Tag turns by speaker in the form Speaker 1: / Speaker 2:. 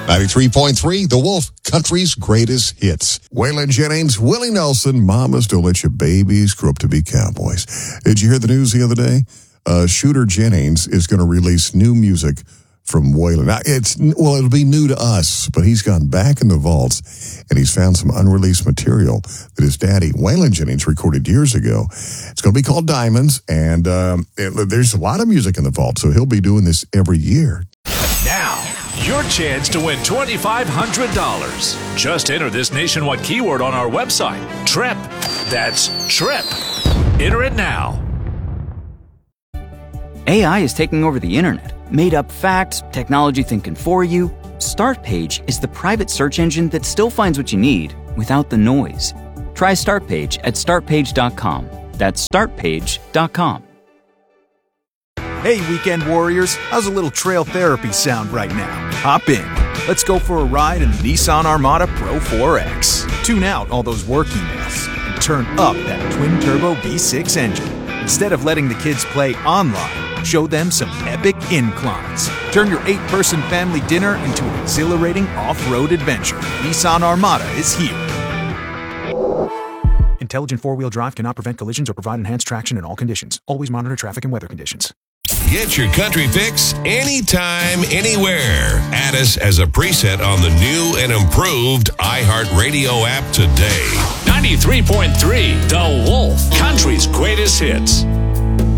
Speaker 1: 93.3, The Wolf, country's greatest hits. Waylon Jennings, Willie Nelson, Mamas Don't Let Your Babies Grow Up to Be Cowboys. Did you hear the news the other day? Shooter Jennings is going to release new music from Waylon. Now, it'll be new to us, but he's gone back in the vaults and he's found some unreleased material that his daddy, Waylon Jennings, recorded years ago. It's going to be called Diamonds, and there's a lot of music in the vault, so he'll be doing this every year.
Speaker 2: Now, your chance to win $2,500. Just enter this nationwide keyword on our website, TRIP. That's TRIP. Enter it now.
Speaker 3: AI is taking over the internet. Made up facts, technology thinking for you. Startpage is the private search engine that still finds what you need without the noise. Try Startpage at startpage.com. That's startpage.com.
Speaker 4: Hey, weekend warriors, how's a little trail therapy sound right now? Hop in. Let's go for a ride in the Nissan Armada Pro 4X. Tune out all those work emails and turn up that twin-turbo V6 engine. Instead of letting the kids play online, show them some epic inclines. Turn your 8-person family dinner into an exhilarating off-road adventure. Nissan Armada is here. Intelligent four-wheel drive cannot prevent collisions or provide enhanced traction in all conditions. Always monitor traffic and weather conditions.
Speaker 5: Get your country fix anytime, anywhere. Add us as a preset on the new and improved iHeartRadio app today.
Speaker 2: 93.3, The Wolf, country's greatest hits.